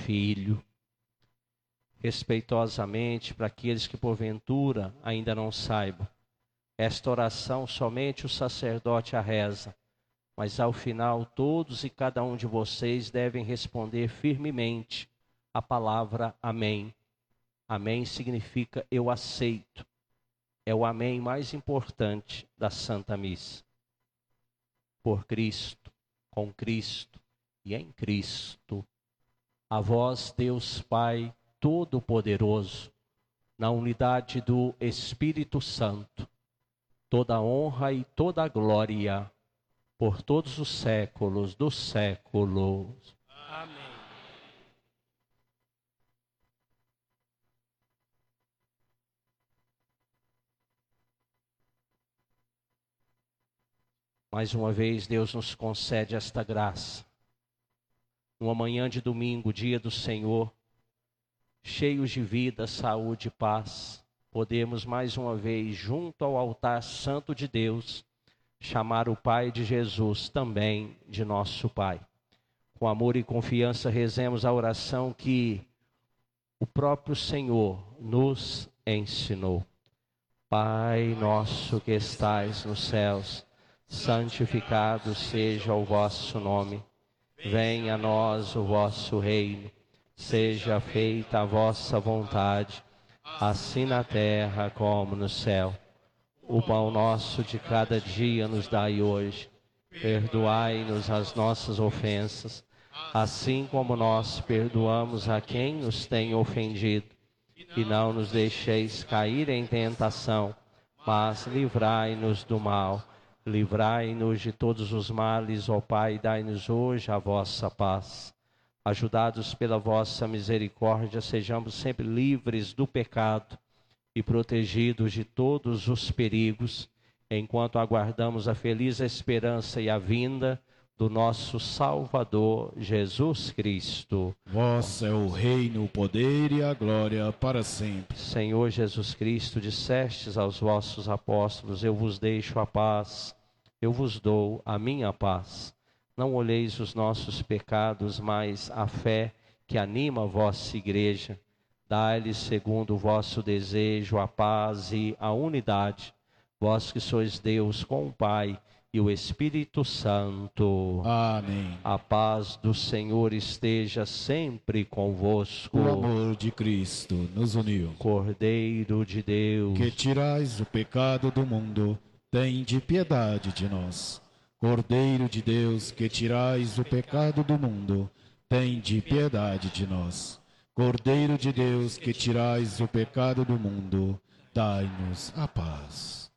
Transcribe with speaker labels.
Speaker 1: Filho. Respeitosamente, para aqueles que porventura ainda não saibam, esta oração somente o sacerdote a reza, mas ao final todos e cada um de vocês devem responder firmemente a palavra amém. Amém significa eu aceito. É o amém mais importante da Santa Missa. Por Cristo, com Cristo e em Cristo. A vós, Deus Pai Todo-Poderoso, na unidade do Espírito Santo, toda honra e toda glória, por todos os séculos dos séculos.
Speaker 2: Amém.
Speaker 1: Mais uma vez, Deus nos concede esta graça. Uma manhã de domingo, dia do Senhor, cheios de vida, saúde e paz, podemos mais uma vez, junto ao altar santo de Deus, chamar o Pai de Jesus também de nosso Pai. Com amor e confiança rezemos a oração que o próprio Senhor nos ensinou. Pai nosso que estais nos céus, santificado seja o vosso nome. Venha a nós o vosso reino. Seja feita a vossa vontade, assim na terra como no céu. O pão nosso de cada dia nos dai hoje. Perdoai-nos as nossas ofensas, assim como nós perdoamos a quem nos tem ofendido. E não nos deixeis cair em tentação, mas livrai-nos do mal. Livrai-nos de todos os males, ó Pai, dai-nos hoje a vossa paz. Ajudados pela vossa misericórdia, sejamos sempre livres do pecado e protegidos de todos os perigos, enquanto aguardamos a feliz esperança e a vinda do nosso Salvador, Jesus Cristo.
Speaker 3: Vosso é o reino, o poder e a glória para sempre.
Speaker 1: Senhor Jesus Cristo, dissestes aos vossos apóstolos, eu vos deixo a paz, eu vos dou a minha paz. Não olheis os nossos pecados, mas a fé que anima a vossa igreja. Dai-lhes, segundo o vosso desejo, a paz e a unidade. Vós que sois Deus com o Pai e o Espírito Santo.
Speaker 3: Amém.
Speaker 1: A paz do Senhor esteja sempre convosco.
Speaker 3: O amor de Cristo nos uniu.
Speaker 1: Cordeiro de Deus,
Speaker 3: Que tirais o pecado do mundo, tende piedade de nós. Cordeiro de Deus, que tirais o pecado do mundo, tende piedade de nós. Cordeiro de Deus, que tirais o pecado do mundo, dai-nos a paz.